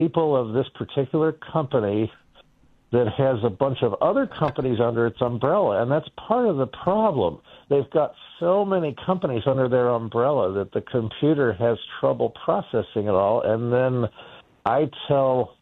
people of this particular company that has a bunch of other companies under its umbrella, and that's part of the problem. They've got so many companies under their umbrella that the computer has trouble processing it all, and then I tell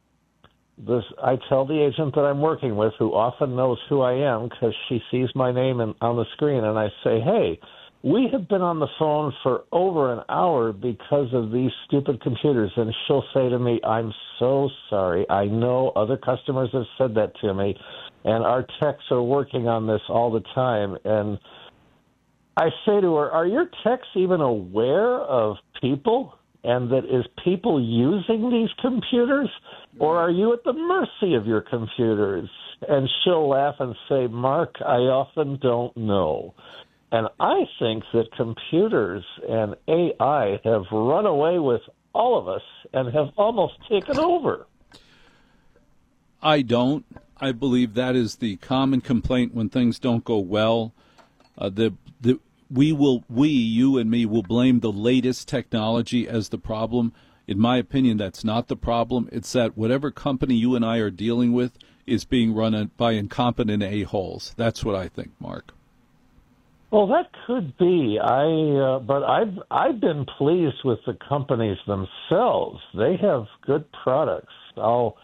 the agent that I'm working with, who often knows who I am because she sees my name on the screen, and I say, hey, we have been on the phone for over an hour because of these stupid computers. And she'll say to me, I'm so sorry. I know other customers have said that to me, and our techs are working on this all the time. And I say to her, are your techs even aware of people and that is people using these computers? Or are you at the mercy of your computers? And she'll laugh and say, Mark, I often don't know. And I think that computers and AI have run away with all of us and have almost taken over. I don't. I believe that is the common complaint when things don't go well. You and me will blame the latest technology as the problem. In my opinion, that's not the problem. It's that whatever company you and I are dealing with is being run by incompetent a-holes. That's what I think, Mark. Well, that could be. But I've been pleased with the companies themselves. They have good products. I'll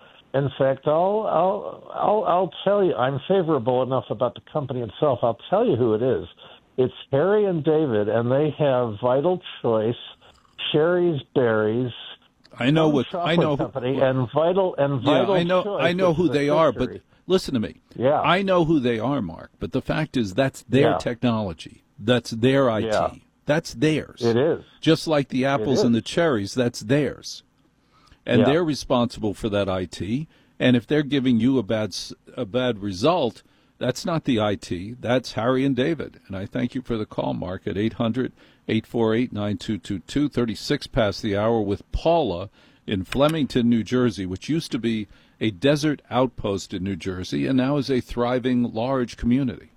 tell you, I'm favorable enough about the company itself. I'll tell you who it is. It's Harry and David, and they have Vital Choice, Sherry's Berries. I know company and Vital Choice. I know who they are, but listen to me. Yeah. I know who they are, Mark, but the fact is that's their technology. That's their IT. Yeah. That's theirs. It is. Just like the apples and the cherries, that's theirs. And they're responsible for that IT. And if they're giving you a bad result, that's not the IT. That's Harry and David. And I thank you for the call, Mark, at 800-848-9222, 36 past the hour with Paula in Flemington, New Jersey, which used to be a desert outpost in New Jersey and now is a thriving, large community.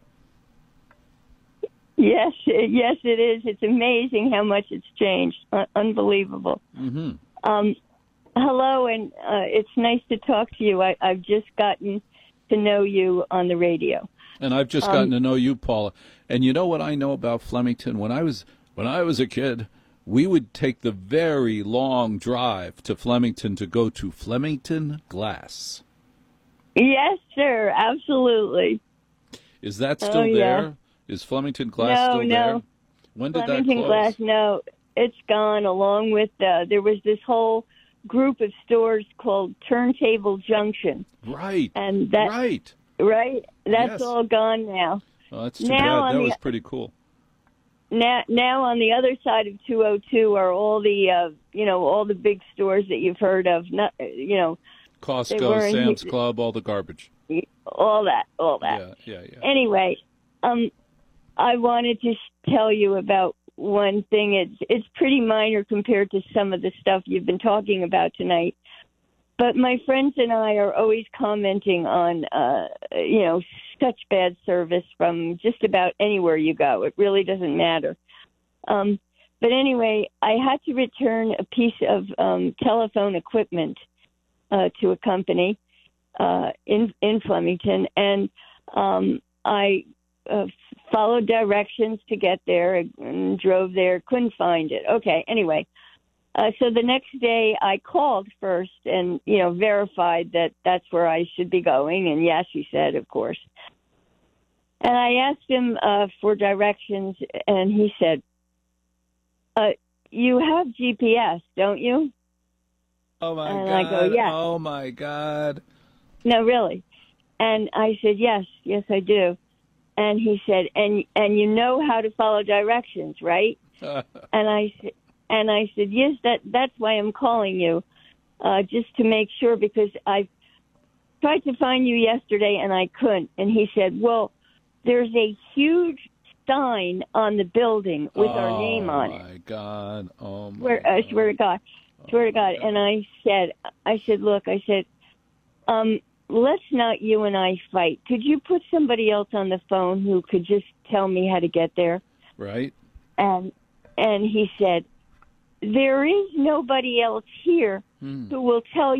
Yes, it is. It's amazing how much it's changed. Unbelievable. Mm-hmm. Hello, and it's nice to talk to you. I've just gotten to know you on the radio. And I've just gotten to know you, Paula. And you know what I know about Flemington? When I was a kid, we would take the very long drive to Flemington to go to Flemington Glass. Yes, sir, absolutely. Is that still there? Is Flemington Glass still there? When did Flemington that close? Glass, no, it's gone. Along with there was this whole group of stores called Turntable Junction. Right. And that, right. That's all gone now. Oh, that's too bad. That was pretty cool. Now on the other side of 202 are all the all the big stores that you've heard of. Costco, Sam's Club, all the garbage. All that. Yeah. Anyway, I wanted to tell you about one thing. It's pretty minor compared to some of the stuff you've been talking about tonight. But my friends and I are always commenting on, such bad service from just about anywhere you go. It really doesn't matter. But anyway, I had to return a piece of telephone equipment to a company in Flemington, and I followed directions to get there and drove there, couldn't find it. Okay, anyway. So the next day I called first and, verified that that's where I should be going. And yes, he said, of course. And I asked him for directions, and he said, you have GPS, don't you? Oh, my God. I go, yes. Oh, my God. No, really. And I said, yes, I do. And he said, and you know how to follow directions, right? And I said, yes, that's why I'm calling you, just to make sure, because I tried to find you yesterday and I couldn't. And he said, well, there's a huge sign on the building with our name on it. Oh, my God. I swear to God. And I said, look, let's not you and I fight. Could you put somebody else on the phone who could just tell me how to get there? Right. And he said, there is nobody else here who will tell